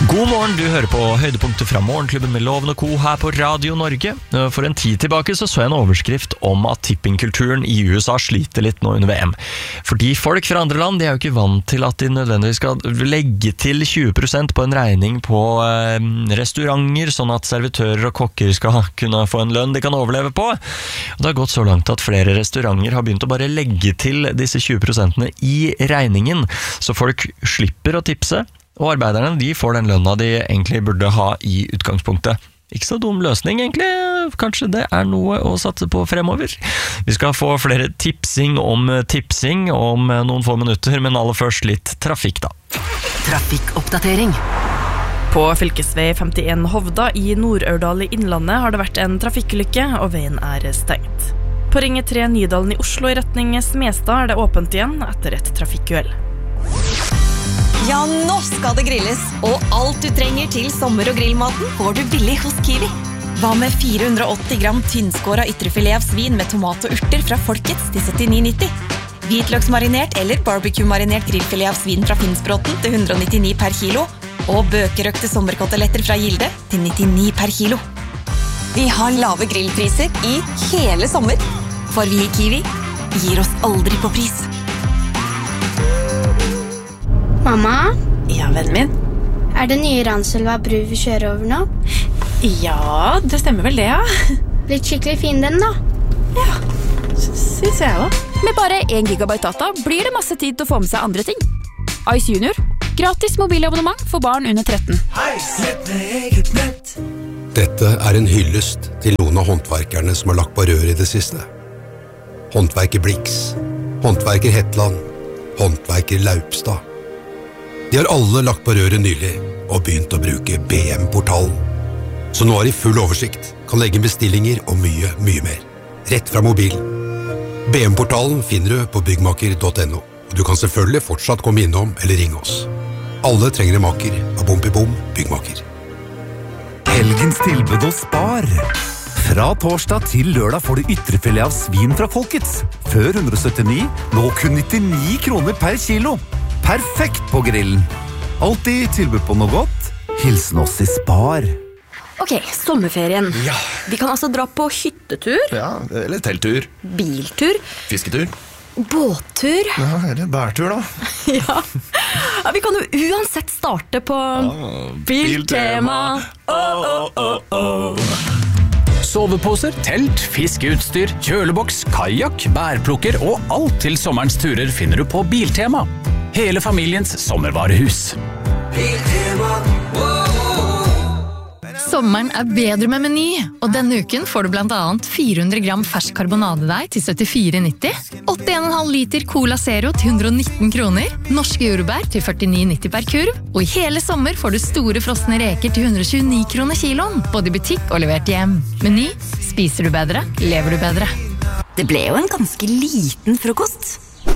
God morgen, du hører på høydepunkter fra Morgenklubben med Loven og Co. her på Radio Norge. For en tid tilbake så jeg en overskrift om at tippingkulturen i USA sliter litt nå under VM. Fordi folk fra andre land, de jo ikke vant til at de nødvendigvis skal legge til 20% på en regning på restauranter, sånn at servitører og kokker skal kunne få en lønn de kan overleve på. Og det har gått så langt at flere restauranter har begynt å bare legge til disse 20% i regningen, så folk slipper å tipse. Og arbeiderne, de får den lønna de egentlig burde ha i utgangspunktet. Ikke så dum løsning egentlig, kanskje det noe å satse på fremover. Vi skal få flere tipsing om noen få minutter, men aller først litt trafikk da. Trafikkoppdatering. På fylkesvei 51 Hovda i Nord-Aurdal i Innlandet har det vært en trafikkulykke, og veien stengt. På Ringe 3 Nydalen i Oslo i retning Smestad det åpent igjen etter et trafikkuhell. Ja, nå skal det grilles, og alt du trenger til sommer- og grillmaten får du billig hos Kiwi. Hva med 480 gram tynnskåret ytrefilet av svin med tomat og urter fra Folkets til 79,90? Hvitløksmarinert eller barbecue-marinert grillfilet av svin fra Finnsbråten til 199 per kilo, og bøkerøkte sommerkoteletter fra Gilde til 99 per kilo. Vi har lave grillpriser i hele sommer, for vi i Kiwi gir oss aldri på pris. Mamma? Ja, vennen min? Det nye Ranselva bru vi kjører over nå? Ja, det stemmer vel det, ja. Blitt skikkelig fin den da? Ja, synes jeg også. Med bare 1 gigabyte data blir det masse tid til å få med seg andre ting. Ice Junior. Gratis mobilabonnement for barn under 13. Dette en hyllest til noen av håndverkerne som har lagt på rør i det siste. Håndverker Blix, håndverker Hetland, håndverker Laupstad. De har alle lagt på røret nylig og begynt å bruke BM-portalen. Så nå har de full oversikt, kan legge bestillinger og mye, mye mer. Rett fra mobilen. BM-portalen finner du på byggmaker.no, og du kan selvfølgelig fortsatt komme innom eller ringe oss. Alle trenger en maker av Bom Byggmaker. Helgens tilbud hos Spar. Fra torsdag til lørdag får du ytrefilet av svin fra Folkets. Før 179, nå kun 99 kroner per kilo. Perfekt på grillen. Alltid tilbud på noe godt. Hilsen oss i Spar. Ok, sommerferien. Ja. Vi kan altså dra på hyttetur. Ja, eller telttur. Biltur. Fisketur. Båttur. Ja, eller bærtur da. Ja, vi kan jo uansett starte på Biltema. Soveposer, telt, fiskeutstyr, kjøleboks, kajak, bærplukker og alt til sommerens turer finner du på Biltema. Hele familiens sommervarehus. Sommeren bedre med Meny, og denne uken får du blant annet 400 gram fersk karbonadedeig til 74,90, 81,5 liter Cola Zero til 119 kroner, norske jordbær til 49,90 per kurv, og i hele sommer får du store frosne reker til 129 kroner kiloen, både i butikk og levert hjem. Meny, spiser du bedre, lever du bedre. Det ble jo en ganske liten frokost.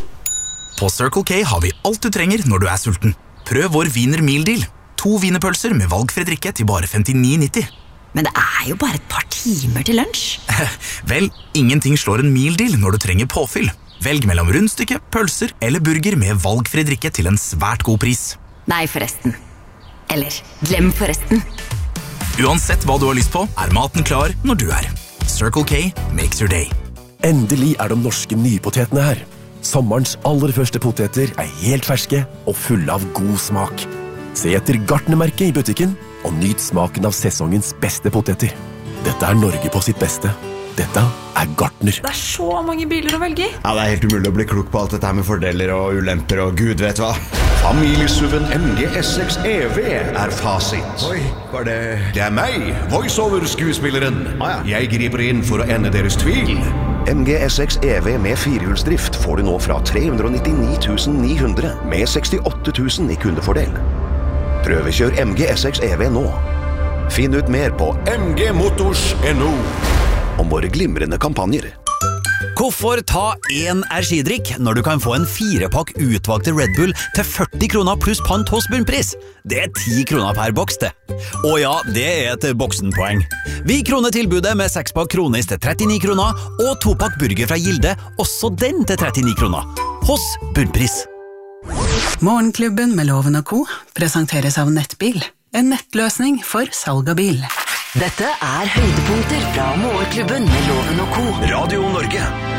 På Circle K har vi alt du trenger når du sulten. Prøv vår Wiener Meal Deal. 2 wienerpølser med valgfri drikke til bare 59,90. Men det jo bare et par timer til lunsj. Vel, ingenting slår en meal deal når du trenger påfyll. Velg mellom rundstykke, pølser eller burger med valgfri drikke til en svært god pris. Nei, forresten. Eller, glem forresten. Uansett hva du har lyst på, maten klar når du Circle K makes your day. Endelig de norske nypotetene her. Sommerens aller første poteter helt ferske og fulle av god smak. Se etter Gartnermerket i butikken, og nyt smaken av sesongens beste poteter. Dette Norge på sitt beste. Dette Gartner. Det så mange biler å velge i. Ja, det helt umulig å bli klok på alt dette her med fordeler og ulemper og gud vet hva. Familiesuven MG S6 EV fasit. Oi, var det... Det meg, voiceover-skuespilleren. Jeg griper inn for å ende deres tvil. MG S6 EV med firehjulsdrift får du nå fra 399 900 med 68 000 i kundefordel. Prøvekjør MG S6 EV nå. Finn ut mer på mgmotors.no om våre glimrende kampanjer. Hvorfor ta en energidrikk når du kan få en 4-pakk utvalgte Red Bull til 40 kroner pluss pant hos bunnpris? Det 10 kroner per boks det. Og ja, det et boksenpoeng. Vi kroner tilbudet med 6-pakk kronis til 39 kroner og 2-pakk burger fra Gilde, også den til 39 kroner. Hos bunnpris. Morgenklubben med Loven og Co. presenteres av Nettbil. en nettløsning for salg av bil. Dette høydepunkter fra Morgenklubben med Loven og Co. Radio Norge.